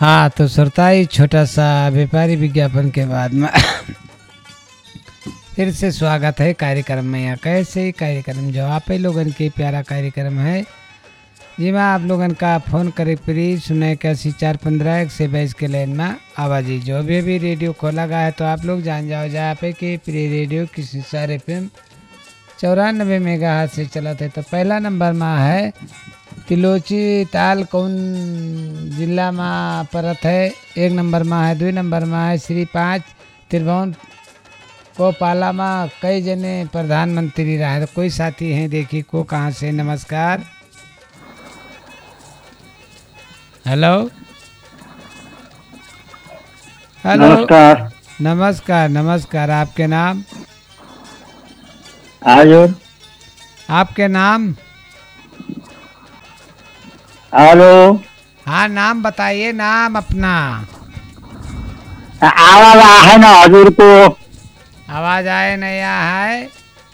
हाँ तो श्रोता ही छोटा सा व्यापारी विज्ञापन के बाद में फिर से स्वागत है कार्यक्रम में। यहाँ कैसे ही कार्यक्रम जो आप ही लोगन के प्यारा कार्यक्रम है जी मैं आप लोगन का फ़ोन करे प्री सुने 81 से 22 के लाइन में आवाज़ी जो भी रेडियो खोला गया है तो आप लोग जान जाओ जहाँ पे कि प्री रेडियो किसी सारे FM 94 मेगाहर्ट्ज से चला थे। तो पहला नंबर में है तिलोची ताल कौन जिला में परत है, एक नंबर में है, 2 नंबर में है श्री 5 त्रिभुवन को पाला में कई जने प्रधानमंत्री रहा है। तो कोई साथी हैं देखिए को कहाँ से। नमस्कार। हेलो हेलो नमस्कार। नमस्कार नमस्कार। आपके नाम? हाजुर। आपके नाम? हेलो। हाँ नाम बताइए, नाम अपना। आवाज है ना हजूर को? आवाज आए नहीं है।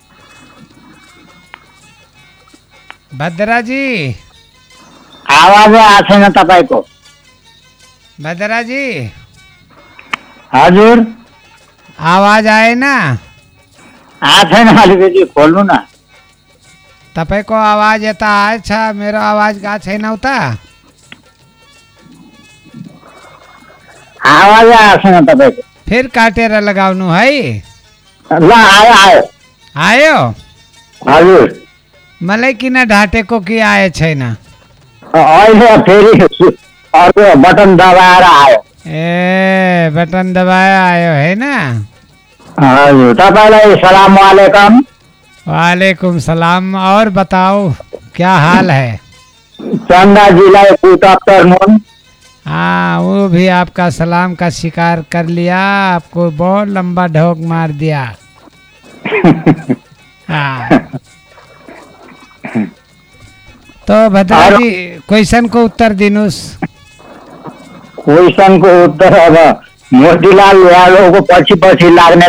भद्रा जी आवाज आछे ना तपाईको? भद्रा जी हजुर आवाज आए ना? आछे ना, अलिकति खोल्नु न। तपाईँको आवाज यता आएछ, मेरो आवाज गएको छैन उता? आवाज आछे ना तपाईको? फिर काटेर लगाउनु है। ल आयो आयो आयो। हजुर। मलाई किन ढाँटेको कि आए छैन? अहिले फेरि अर्को बटन दबाएर आयो। ए बटन दबाया आयो है ना? हजुर। तपाईँलाई सलाम वालेकुम। वालेकुम सलाम। और बताओ क्या हाल है? चंदा जिलाई गुड आफ्टरनून। हाँ वो भी आपका सलाम का शिकार कर लिया, आपको बहुत लंबा ढोक मार दिया। हाँ तो भद्रा जी क्वेश्चन को उत्तर दिनुस। क्वेश्चन को उत्तर अब मोतीलाल यादव को पछि पछि लाग्ने